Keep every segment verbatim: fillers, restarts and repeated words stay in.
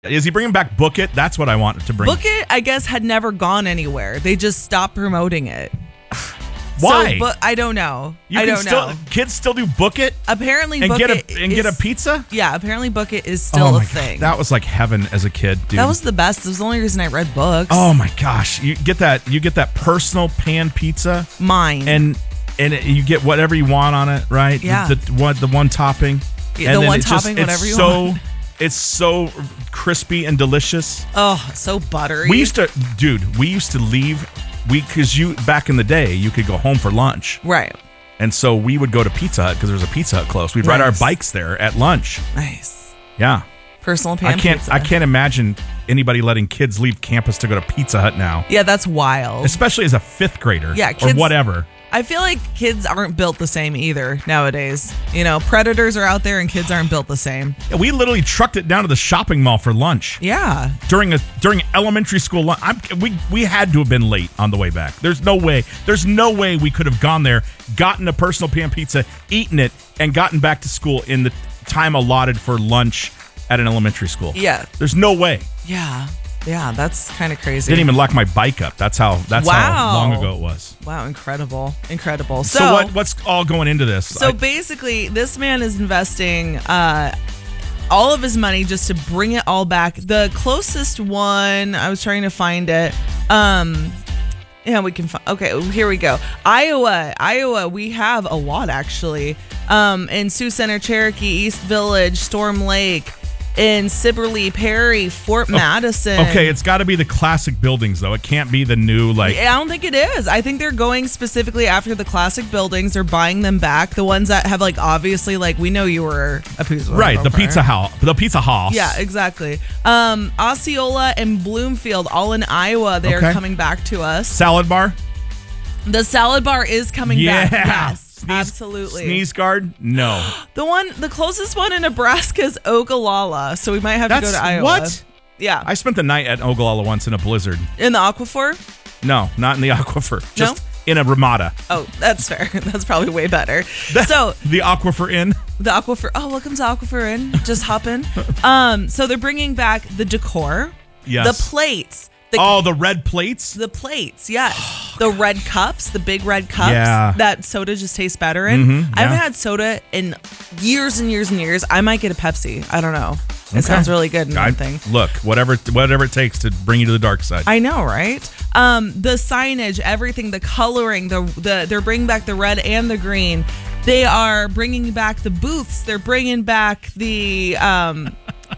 Is he bringing back Book It? That's what I wanted to bring. Book It, I guess, had never gone anywhere. They just stopped promoting it. Why? So, but I don't know. You I can don't still, know. Kids still do Book It Apparently, and Book get It a and is, get a pizza. Yeah, apparently Book It is still oh my a thing. God. That was like heaven as a kid, dude. That was the best. It was the only reason I read books. Oh my gosh, you get that you get that personal pan pizza, Mine. and and it, you get whatever you want on it, right? Yeah. The, the one the one topping. Yeah, and the then one it just- topping, whatever it's you so, want. It's so crispy and delicious. Oh, so buttery. We used to, dude. We used to leave. We because you back in the day, you could go home for lunch, Right. and so we would go to Pizza Hut because there was a Pizza Hut close. We'd ride our Nice. bikes there at lunch. Nice. Yeah, Personal pan I can't. pizza. I can't imagine anybody letting kids leave campus to go to Pizza Hut now, Yeah, that's wild. especially as a fifth grader. Yeah, or kids- whatever. I feel like kids aren't built the same either nowadays. You know, predators are out there and kids aren't built the same. Yeah, we literally trucked it down to the shopping mall for lunch Yeah. during a during elementary school lunch. I'm, we we had to have been late on the way back. There's no way. There's no way we could have gone there, gotten a personal pan pizza, eaten it, and gotten back to school in the time allotted for lunch at an elementary school. Yeah. There's no way. Yeah. Yeah, that's kind of crazy. Didn't even lock my bike up. That's how. That's Wow. how long ago it was. Wow, incredible. Incredible. So, So, what what's all going into this? So I- basically, this man is investing uh, all of his money just to bring it all back. The closest one, I was trying to find it. Um, yeah, we can find. Okay, here we go. Iowa, Iowa. We have a lot actually. Um, in Sioux Center, Cherokee, East Village, Storm Lake, in Siberly, Perry, Fort Madison. okay, it's got to be the classic buildings though. It can't be the new like. I don't think it is. I think they're going specifically after the classic buildings. They're buying them back. The ones that have like obviously like we know you were a pizza Right, the lover. pizza house, the pizza house. Yeah, exactly. Um, Osceola and Bloomfield, all in Iowa. They Okay. are coming back to us. Salad bar. The salad bar is coming Yeah. back. Yes, Sneeze- absolutely. Sneeze guard? No. The one, the closest one in Nebraska is Ogallala, so we might have That's to go to Iowa. what? Yeah, I spent the night at Ogallala once in a blizzard. in the Aquifer. No, not in the Aquifer. Just No? in a Ramada. Oh, that's fair. That's probably way better. The- So the Aquifer Inn. the Aquifer. Oh, welcome to Aquifer Inn. Just hop in. Um, so they're bringing back the decor, Yes. the plates, the Oh, the red plates. the plates. Yes, the red cups, the big red cups. Yeah. That soda just tastes better in. Mhm, I haven't yeah. had soda in years and years and years. I might get a Pepsi. I don't know. It Okay. sounds really good and I- everything. Look, whatever, whatever it takes to bring you to the dark side. I know, right? Um, the signage, everything, the coloring, the the they're bringing back the red and the green. They are bringing back the booths. They're bringing back the um,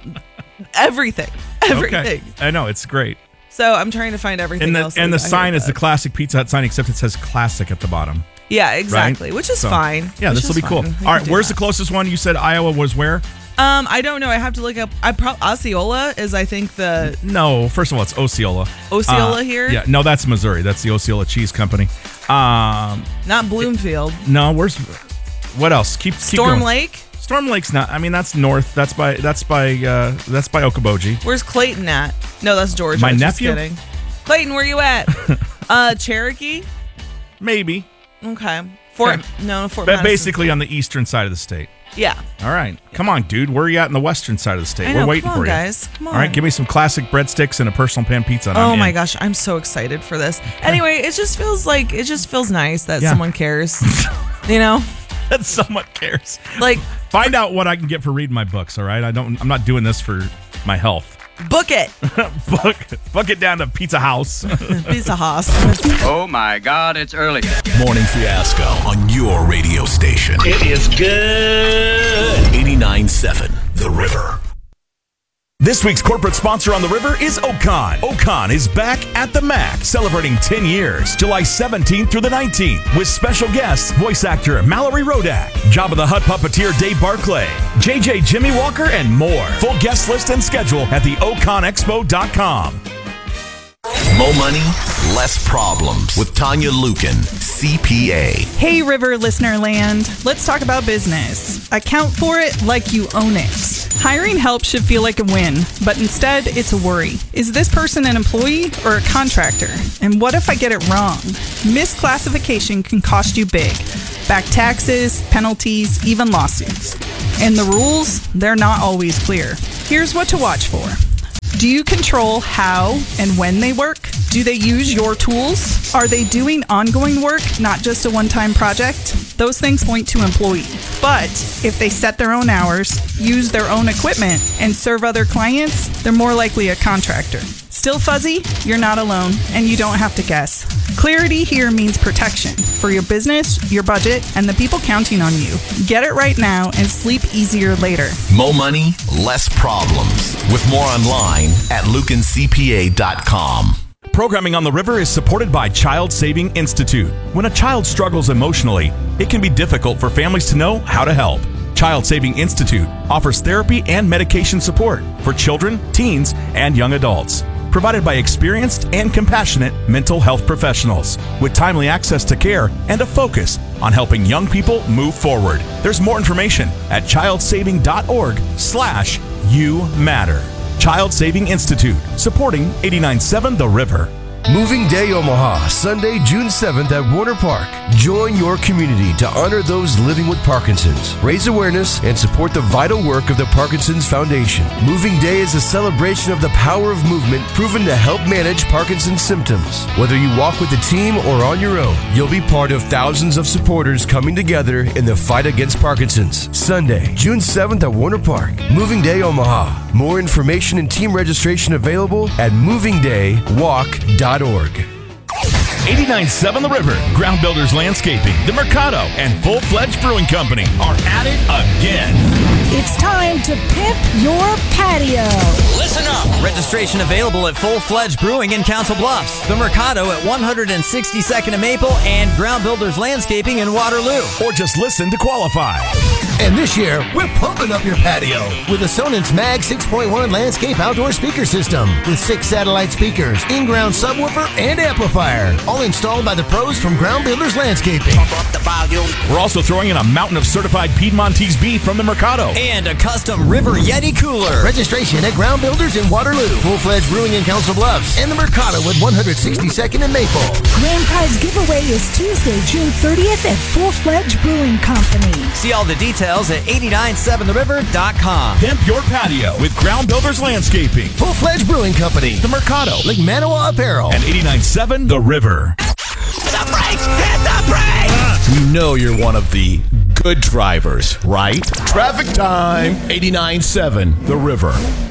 everything, everything. Okay. I know it's great. So I'm trying to find everything And the else. and that the I sign heard is the about. classic Pizza Hut sign, except it says classic at the bottom. Yeah, exactly, right? which is So, fine. Yeah, Which this will is be cool. fine. We All can right, do where's that. the closest one? You said Iowa was where? Um, I don't know. I have to look up. I pro- Osceola is, I think, the No, first of all, it's Osceola. Osceola Uh, here. Yeah, no, that's Missouri. That's the Osceola Cheese Company. Um, Not Bloomfield. no, where's what else? Keep, keep Storm going. Lake. Storm Lake's not. I mean, that's north. That's by that's by uh, that's by Okoboji. Where's Clayton at? No, that's Georgia. My Just nephew? kidding. Clayton, where you at? uh, Cherokee. Maybe, Okay. Fort. Okay. No, Fort. but Madison. basically on the eastern side of the state. Yeah. All right, come on, dude. Where are you at in the western side of the state? I We're know. waiting Come on, for you, guys. Come on. All right, give me some classic breadsticks and a personal pan pizza. And Oh I'm my in. gosh, I'm so excited for this. Anyway, it just feels like it just feels nice that Yeah. someone cares. You know, That someone cares. like Find out what I can get for reading my books. All right, I don't. I'm not doing this for my health. book it. book, book it down to Pizza House. Pizza Haas. Oh my God, it's early. Morning Fiasco on your radio station. It is good. eighty-nine point seven The River. This week's corporate sponsor on the river is Ocon. Ocon is back at the Mac, celebrating ten years, July seventeenth through the nineteenth, with special guests, voice actor Mallory Rodak, Jabba the Hutt puppeteer Dave Barclay, J J Jimmy Walker, and more. Full guest list and schedule at the ocon expo dot com. More money, less problems with Tanya Lukin, C P A. Hey, River listener land. Let's talk about business. Account for it like you own it. Hiring help should feel like a win, but instead it's a worry. Is this person an employee or a contractor? And what if I get it wrong? Misclassification can cost you big. Back taxes, penalties, even lawsuits. And the rules, they're not always clear. Here's what to watch for. Do you control how and when they work? Do they use your tools? Are they doing ongoing work, not just a one-time project? Those things point to employee. But if they set their own hours, use their own equipment, and serve other clients, they're more likely a contractor. Still fuzzy? You're not alone, and you don't have to guess. Clarity here means protection for your business, your budget, and the people counting on you. Get it right now and sleep easier later. More money, less problems. With more online at lucan c p a dot com. Programming on the River is supported by Child Saving Institute. When a child struggles emotionally, it can be difficult for families to know how to help. Child Saving Institute offers therapy and medication support for children, teens, and young adults, provided by experienced and compassionate mental health professionals with timely access to care and a focus on helping young people move forward. There's more information at childsaving.org slash you matter. Child Saving Institute, supporting eighty-nine point seven The River. Moving Day Omaha, Sunday, June seventh at Warner Park. Join your community to honor those living with Parkinson's, raise awareness, and support the vital work of the Parkinson's Foundation. Moving Day is a celebration of the power of movement proven to help manage Parkinson's symptoms. Whether you walk with a team or on your own, you'll be part of thousands of supporters coming together in the fight against Parkinson's. Sunday, June seventh at Warner Park. Moving Day Omaha. More information and team registration available at moving day walk dot org. eighty-nine point seven The River, Ground Builders Landscaping, The Mercado, and Full Fledged Brewing Company are at it again. It's time to pimp your patio. Listen up. Registration available at Full Fledged Brewing in Council Bluffs, The Mercado at one sixty-second and Maple, and Ground Builders Landscaping in Waterloo. Or just listen to qualify. And this year, we're pumping up your patio with a Sonance Mag six point one landscape outdoor speaker system with six satellite speakers, in-ground subwoofer, and amplifier, all installed by the pros from Ground Builders Landscaping. Pump up the volume. We're also throwing in a mountain of certified Piedmontese beef from the Mercado. And a custom River Yeti cooler. Registration at Ground Builders in Waterloo, Full Fledged Brewing in Council Bluffs, and the Mercado at one sixty-second and Maple. Grand prize giveaway is Tuesday, June thirtieth at Full Fledged Brewing Company. See all the details at eighty-nine seven the river dot com. Pimp your patio with Ground Builders Landscaping, Full Fledged Brewing Company, The Mercado, Lake Manawa Apparel, and eighty-nine point seven The River. The brakes! Hit the brakes! You know you're one of the good drivers, right? Traffic time, eighty-nine point seven The River.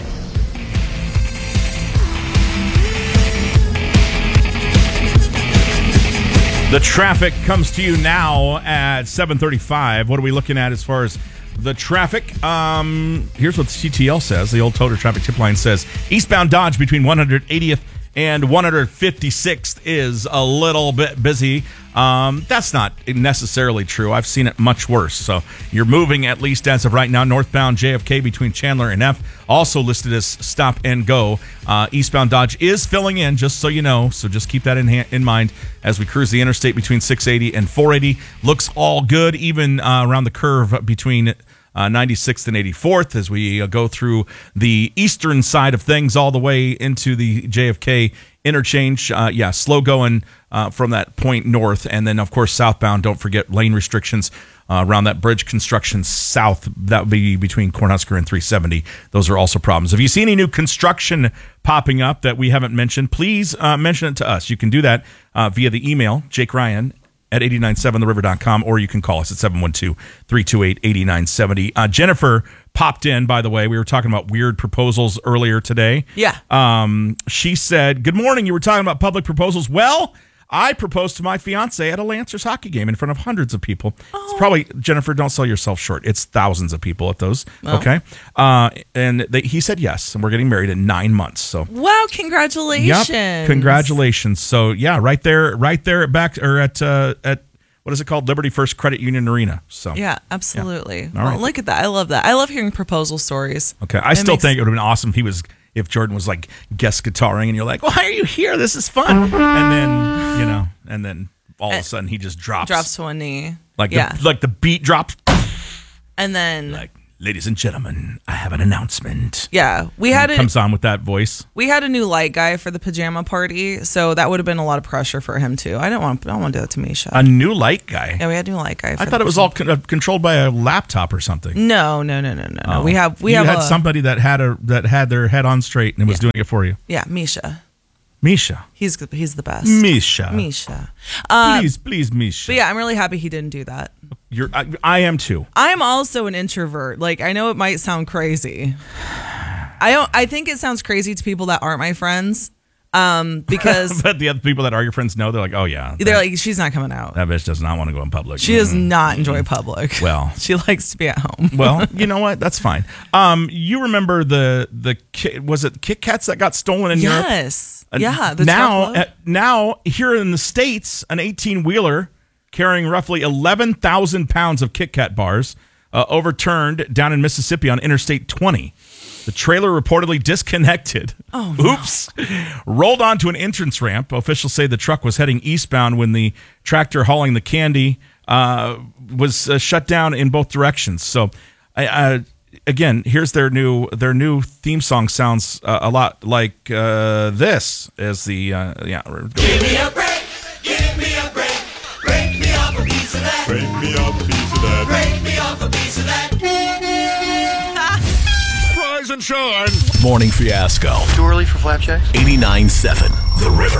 The traffic comes to you now at seven thirty-five. What are we looking at as far as the traffic? Um, here's what the C T L says. The old Toter traffic tip line says eastbound Dodge between one eightieth and one fifty-sixth is a little bit busy. Um, that's not necessarily true. I've seen it much worse. So you're moving, at least as of right now, northbound J F K between Chandler and F, also listed as stop and go. Uh, eastbound Dodge is filling in, just so you know. So just keep that in ha- in mind as we cruise the interstate between six eighty and four eighty. Looks all good, even uh, around the curve between Uh, ninety-sixth and eighty-fourth as we uh, go through the eastern side of things all the way into the J F K interchange. Uh, yeah, slow going uh, from that point north. And then, of course, southbound, don't forget lane restrictions uh, around that bridge construction south. That would be between Cornhusker and three seventy. Those are also problems. If you see any new construction popping up that we haven't mentioned, please uh, mention it to us. You can do that uh, via the email, Jake Ryan at eighty-nine seven the river dot com, or you can call us at seven one two, three two eight, eight nine seven zero. Uh, Jennifer popped in, by the way. We were talking about weird proposals earlier today. Yeah. Um, she said, good morning. You were talking about public proposals. Well, I proposed to my fiance at a Lancers hockey game in front of hundreds of people. Oh. It's probably, Jennifer, don't sell yourself short. It's thousands of people at those. Oh. Okay. Uh, and they, he said yes, and we're getting married in nine months. So wow, congratulations. Yep, congratulations. So yeah, right there, right there at back or at uh, at what is it called? Liberty First Credit Union Arena. So yeah, absolutely. Yeah. Well, right. Look at that. I love that. I love hearing proposal stories. Okay. I it still makes- think it would have been awesome if he was if Jordan was like guest guitaring and you're like, why are you here? This is fun. And then, you know, and then all of a sudden he just drops. Drops to one knee. Like yeah. the, like the beat drops. And then Like, Ladies and gentlemen, I have an announcement. Yeah, we had it a, comes on with that voice. We had a new light guy for the pajama party, so that would have been a lot of pressure for him too. I don't want, I don't want to do that to Misha. A new light guy. Yeah, we had a new light guy. For I thought it was all con- uh, controlled by a laptop or something. No, no, no, no, no. Oh. no. We have we you have had a, somebody that had a that had their head on straight and was Yeah. doing it for you. Yeah, Misha. Misha. He's he's the best. Misha. Misha. Uh, please, please, Misha. But yeah, I'm really happy he didn't do that. You're, I, I am too. I'm also an introvert. Like, I know it might sound crazy. I don't. I think it sounds crazy to people that aren't my friends, um, because but the other people that are your friends know, they're like, oh yeah, they're like, she's not coming out. that bitch does not want to go in public. She does not enjoy public. Well, she likes to be at home. well, you know what? That's fine. Um, you remember the the Ki- was it Kit Kats that got stolen in Europe? Yes. Uh, Yeah. The now, truckload. uh, now here in the States, an eighteen wheeler carrying roughly eleven thousand pounds of Kit Kat bars uh, overturned down in Mississippi on Interstate twenty. The trailer reportedly disconnected. Oh, no. Oops. Rolled onto an entrance ramp. Officials say the truck was heading eastbound when the tractor hauling the candy uh, was uh, shut down in both directions. So, I, I, again, here's their new their new theme song. Sounds uh, a lot like uh, this. As the uh, yeah. Give me a break. Give me a break. Break me off a piece of that. Break me off a piece of that. Break me off a piece of that. Rise and shine. Morning Fiasco. Too early for flapjacks? eighty-nine seven The River.